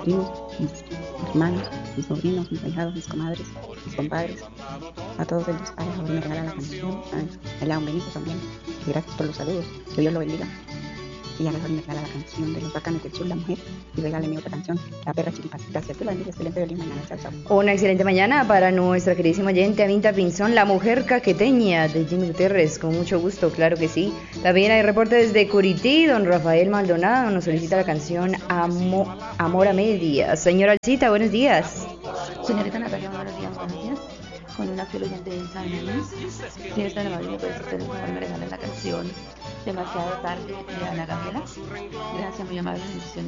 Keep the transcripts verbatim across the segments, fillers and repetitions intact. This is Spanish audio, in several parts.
primos, mis hermanos, mis sobrinos, mis ahijados, mis comadres, mis compadres. A todos ellos, a favor me regala la canción, a León Benito también. Y gracias por los saludos, que Dios lo bendiga. Y a mejor me regala la canción de los bacanes del sur, la mujer, y regáleme otra canción, La perra chiripaz. Gracias, te la bendiga, excelente feliz mañana, chao, chao. Una excelente mañana para nuestra queridísima oyente Aminta Pinzón, La mujer caqueteña de Jimmy Gutiérrez, con mucho gusto, claro que sí. También hay reporte desde Curití, don Rafael Maldonado nos solicita la canción Amo, Amor a Medias. Señora Alcita, buenos días. Señorita Natalia, buenos días, buenos días. Con una fiel oyente de San Luis, si es tan amable, pues usted por favor me regala la canción Demasiado tarde de Ana Gabriela. Gracias, muy amable, bendiciones.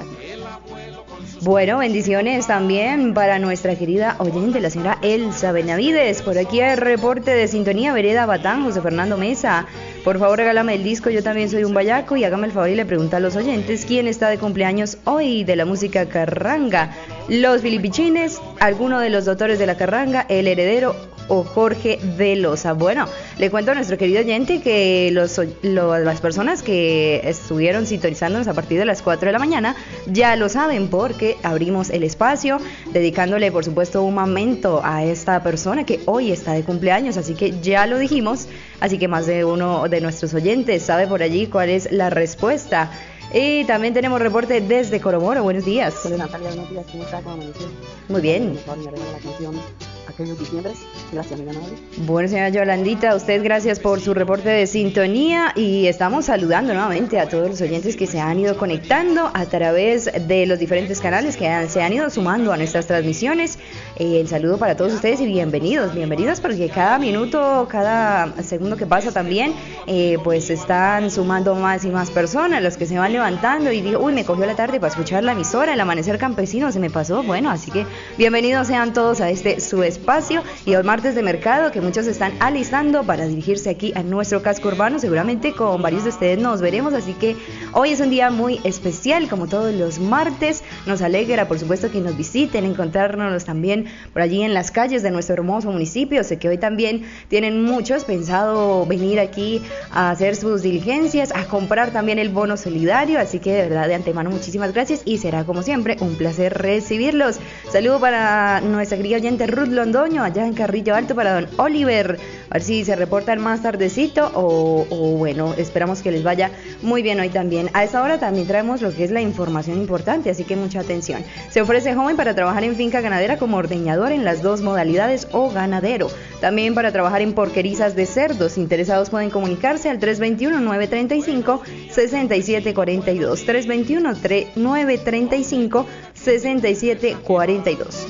Gracias. Bueno, bendiciones también para nuestra querida oyente, la señora Elsa Benavides. Por aquí hay reporte de sintonía, Vereda Batán, José Fernando Mesa. Por favor, regálame el disco, yo también soy un bayaco, y hágame el favor y le pregunta a los oyentes quién está de cumpleaños hoy de la música carranga. Los filipichines, alguno de los doctores de la carranga, el heredero o Jorge Velosa. Bueno, le cuento a nuestro querido oyente que los, los, las personas que estuvieron sintonizándonos a partir de las cuatro de la mañana ya lo saben, porque abrimos el espacio dedicándole por supuesto un momento a esta persona que hoy está de cumpleaños, así que ya lo dijimos, así que más de uno de nuestros oyentes sabe por allí cuál es la respuesta. Y también tenemos reporte desde Coromoro. Buenos días. Hola Natalia, buenos días, ¿cómo está? ¿Cómo amaneció? Muy bien. Por favor, me regala la canción Aquellos diciembres. Gracias, mi amable. Bueno, señora Yolandita, a usted gracias por su reporte de sintonía, y estamos saludando nuevamente a todos los oyentes que se han ido conectando a través de los diferentes canales que han, se han ido sumando a nuestras transmisiones. Eh, el saludo para todos ustedes y bienvenidos, bienvenidos, porque cada minuto, cada segundo que pasa también, eh, pues están sumando más y más personas, los que se van levantando y digo, uy, me cogió la tarde para escuchar la emisora, el amanecer campesino, se me pasó. Bueno, así que bienvenidos sean todos a este su espacio y al martes de mercado, que muchos están alistando para dirigirse aquí a nuestro casco urbano. Seguramente con varios de ustedes nos veremos, así que hoy es un día muy especial, como todos los martes. Nos alegra, por supuesto, que nos visiten, encontrarnos también por allí en las calles de nuestro hermoso municipio. Sé que hoy también tienen muchos pensado venir aquí a hacer sus diligencias, a comprar también el bono solidario, así que de verdad de antemano muchísimas gracias, y será como siempre un placer recibirlos. Saludo para nuestra querida oyente Ruth Londoño allá en Carrillo Alto, para don Oliver, a ver si se reportan más tardecito o, o bueno, esperamos que les vaya muy bien hoy también. A esta hora también traemos lo que es la información importante, así que mucha atención. Se ofrece joven para trabajar en finca ganadera como ordeñador en las dos modalidades o ganadero, también para trabajar en porquerizas de cerdos. Interesados pueden comunicarse al tres dos uno, nueve tres cinco, seis siete cuatro dos, tres dos uno, nueve tres cinco, seis siete cuatro dos.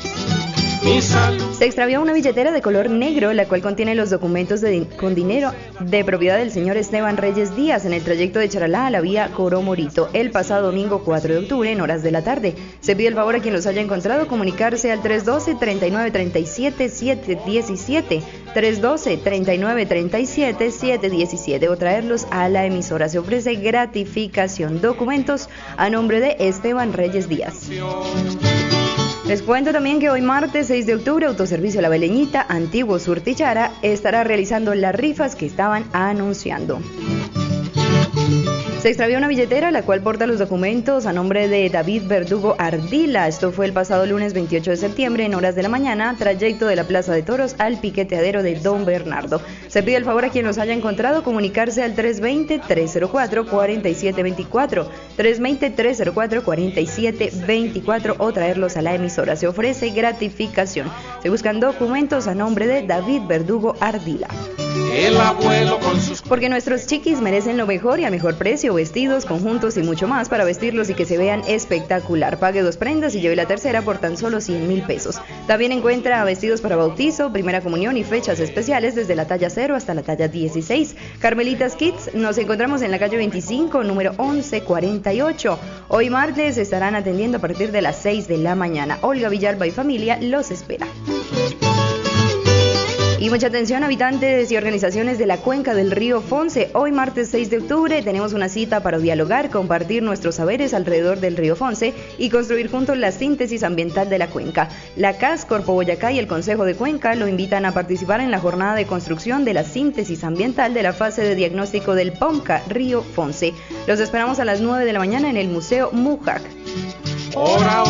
Se extravió una billetera de color negro, la cual contiene los documentos de, con dinero de propiedad del señor Esteban Reyes Díaz en el trayecto de Charalá a la vía Coromorito el pasado domingo cuatro de octubre en horas de la tarde. Se pide el favor a quien los haya encontrado comunicarse al tres uno dos, tres nueve tres siete, siete uno siete, tres uno dos, tres nueve tres siete, siete uno siete o traerlos a la emisora. Se ofrece gratificación, documentos a nombre de Esteban Reyes Díaz. Les cuento también que hoy martes seis de octubre Autoservicio La Beleñita, Antiguo Surtichara, estará realizando las rifas que estaban anunciando. Se extravió una billetera, la cual porta los documentos a nombre de David Verdugo Ardila. Esto fue el pasado lunes veintiocho de septiembre en horas de la mañana, trayecto de la Plaza de Toros al piqueteadero de Don Bernardo. Se pide el favor a quien los haya encontrado comunicarse al tres dos cero, tres cero cuatro, cuatro siete dos cuatro, tres dos cero, tres cero cuatro, cuatro siete dos cuatro o traerlos a la emisora. Se ofrece gratificación. Se buscan documentos a nombre de David Verdugo Ardila. El abuelo con sus... Porque nuestros chiquis merecen lo mejor y a mejor precio, vestidos, conjuntos y mucho más para vestirlos y que se vean espectacular. Pague dos prendas y lleve la tercera por tan solo cien mil pesos. También encuentra vestidos para bautizo, primera comunión y fechas especiales desde la talla cero hasta la talla dieciséis. Carmelitas Kids, nos encontramos en la calle veinticinco, número once cuarenta y ocho. Hoy martes estarán atendiendo a partir de las seis de la mañana. Olga Villalba y familia los espera. Y mucha atención, habitantes y organizaciones de la cuenca del río Fonce. Hoy martes seis de octubre tenemos una cita para dialogar, compartir nuestros saberes alrededor del río Fonce y construir juntos la síntesis ambiental de la cuenca. La C A S, Corpo Boyacá y el Consejo de Cuenca lo invitan a participar en la jornada de construcción de la síntesis ambiental de la fase de diagnóstico del POMCA Río Fonce. Los esperamos a las nueve de la mañana en el Museo Mujac. Hora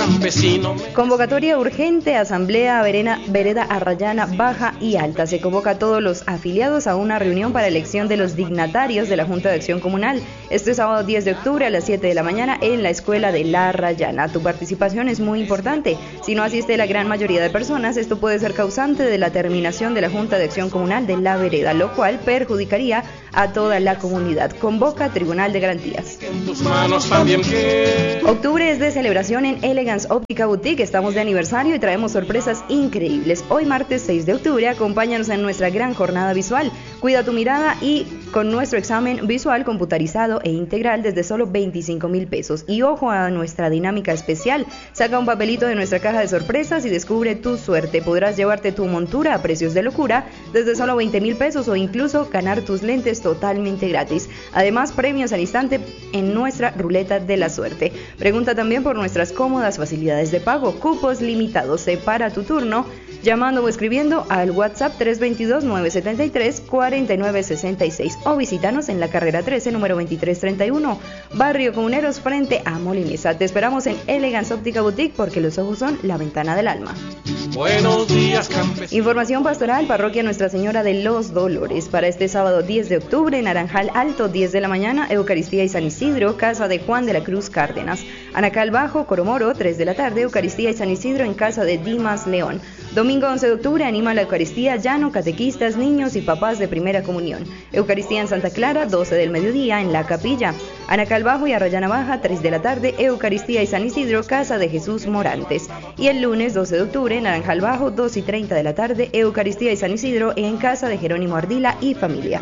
campesino. Convocatoria urgente, asamblea Verena, Vereda Arrayana Baja y Alta. Se convoca a todos los afiliados a una reunión para elección de los dignatarios de la Junta de Acción Comunal. Este sábado diez de octubre a las siete de la mañana en la Escuela de La Arrayana. Tu participación es muy importante. Si no asiste la gran mayoría de personas, esto puede ser causante de la terminación de la Junta de Acción Comunal de La Vereda, lo cual perjudicaría a toda la comunidad. Convoca Tribunal de Garantías. En tus manos también que... Octubre es de celebración en Elegance Óptica Boutique. Estamos de aniversario y traemos sorpresas increíbles. Hoy martes seis de octubre, acompáñanos en nuestra gran jornada visual. Cuida tu mirada y con nuestro examen visual computarizado e integral desde solo veinticinco mil pesos. Y ojo a nuestra dinámica especial. Saca un papelito de nuestra caja de sorpresas y descubre tu suerte. Podrás llevarte tu montura a precios de locura desde solo veinte mil pesos o incluso ganar tus lentes totalmente gratis. Además, premios al instante en nuestra ruleta de la suerte. Pregunta también por nuestras cómodas facilidades de pago, cupos limitados. Separa tu turno llamando o escribiendo al WhatsApp tres dos dos, nueve siete tres, cuatro nueve seis seis o visítanos en la carrera trece, número veintitrés treinta y uno, Barrio Comuneros, frente a Molinesa. Te esperamos en Elegance Óptica Boutique porque los ojos son la ventana del alma. Buenos días, campesino. Información pastoral, Parroquia Nuestra Señora de los Dolores. Para este sábado diez de octubre, Naranjal Alto, diez de la mañana, Eucaristía y San Isidro, casa de Juan de la Cruz Cárdenas. Anacal Bajo, Coromoro, tres de la tarde, Eucaristía y San Isidro en casa de Dimas León. Domingo once de octubre, anima la Eucaristía Llano, catequistas, niños y papás de primera comunión. Eucaristía en Santa Clara, doce del mediodía, en la capilla. Anacal Bajo y Arrayana Baja, tres de la tarde, Eucaristía y San Isidro, casa de Jesús Morantes. Y el lunes doce de octubre, Naranjal Bajo, dos y treinta de la tarde, Eucaristía y San Isidro, en casa de Jerónimo Ardila y familia.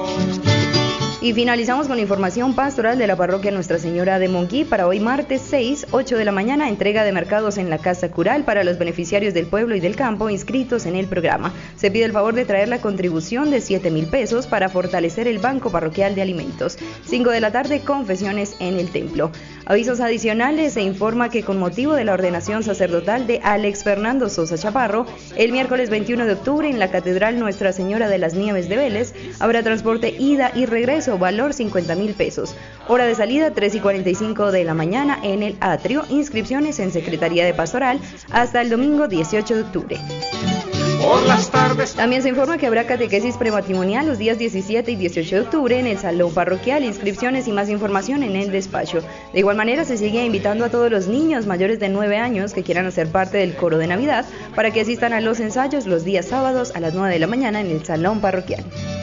Y finalizamos con información pastoral de la parroquia Nuestra Señora de Monquí para hoy martes seis, ocho de la mañana, entrega de mercados en la Casa Cural para los beneficiarios del pueblo y del campo inscritos en el programa. Se pide el favor de traer la contribución de siete mil pesos para fortalecer el Banco Parroquial de Alimentos. cinco de la tarde, confesiones en el templo. Avisos adicionales, se informa que con motivo de la ordenación sacerdotal de Alex Fernando Sosa Chaparro, el miércoles veintiuno de octubre en la Catedral Nuestra Señora de las Nieves de Vélez, habrá transporte ida y regreso, valor cincuenta mil pesos. Hora de salida tres y cuarenta y cinco de la mañana en el atrio. Inscripciones en Secretaría de Pastoral hasta el domingo dieciocho de octubre. Por las tardes. También se informa que habrá catequesis prematrimonial los días diecisiete y dieciocho de octubre en el Salón Parroquial. Inscripciones y más información en el despacho. De igual manera, se sigue invitando a todos los niños mayores de nueve años que quieran hacer parte del coro de Navidad para que asistan a los ensayos los días sábados a las nueve de la mañana en el Salón Parroquial.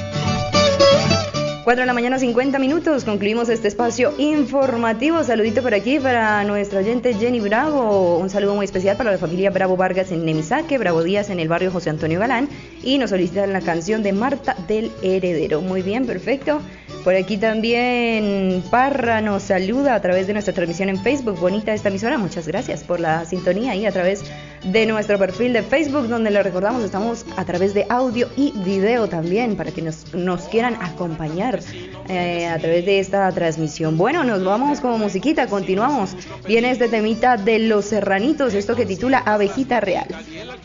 cuatro de la mañana, cincuenta minutos, concluimos este espacio informativo. Saludito por aquí para nuestra oyente Jenny Bravo, un saludo muy especial para la familia Bravo Vargas en Nemisaque, Bravo Díaz en el barrio José Antonio Galán, y nos solicitan la canción de Marta del Heredero. Muy bien, perfecto. Por aquí también Parra nos saluda a través de nuestra transmisión en Facebook. Bonita esta emisora, muchas gracias por la sintonía y a través de nuestro perfil de Facebook, donde le recordamos estamos a través de audio y video también para que nos, nos quieran acompañar eh, a través de esta transmisión. Bueno, nos vamos como musiquita, continuamos. Viene este temita de Los Serranitos, esto que titula Abejita Real.